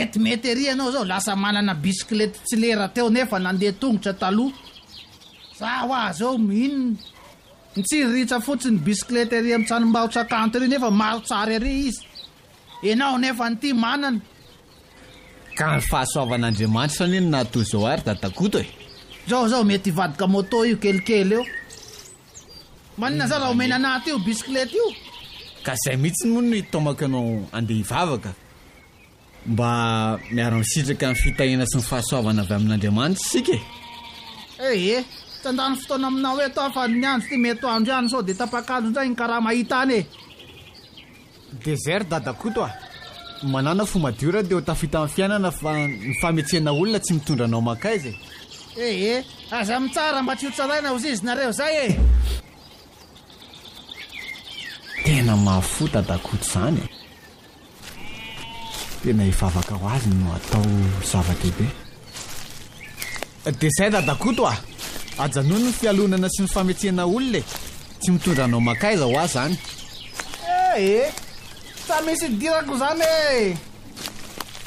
Mety ery anao zao lasa manana bisikilety tsy lera teo nefa nandeha tongotra taloha. Za ho azy zao minona nitsiriritra fotsiny bisikilety ery amin'ny tranombarotra kanto ery nefa maro tsara ery izy. Enao nefa ny ty manana. Ka ny fahasoavan'Andriamanitra neny nahatoy zao ary dadakoto e. Zao mety vadika moto io kelikely eo. Manina za raha omena naty io bisikilety io. Ka zay mihitsy moa no hitomaka anao andeha hivavaka. Mba miara-misitraka amin'ny fitahina sy ny fahasoavana avy amin'Andriamanitra sika e. Tandany fotoana aminao eto aho fa ny andro ty mety andro ihany sao dia tapakandro indray ny karaha mahitany e. Désert dadakoto manana fo madiora dia ho tafita amin'ny fiainana fa ny fametsena olona tsy mitondra anao makaiza e. Aza mitsara mba tsy ho tsaraina ho zizinareo zay e. Tena mahafo dadakoto zany e. Tena hivavaka ho azy no atao zava-dehibe. Dia zay dadakoto ajanony ny fialonana sy ny fametsena olona e. Tsy mitondra anao makaiza ho azy zany. Sa misy dirako zany e.